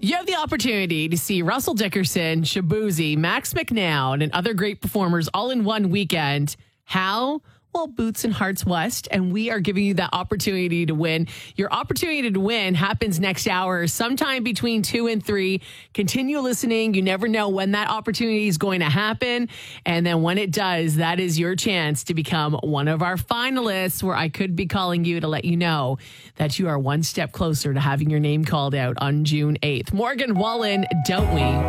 You have the opportunity to see Russell Dickerson, Shabuzi, Max McNown, and other great performers all in one weekend. How? Well, Boots and Hearts West, and we are giving you that opportunity to win. Your opportunity to win happens next hour, sometime between 2 and 3. Continue listening. You never know when that opportunity is going to happen. And then when it does, that is your chance to become one of our finalists, where I could be calling you to let you know that you are one step closer to having your name called out on June 8th. Morgan Wallen, Don't We?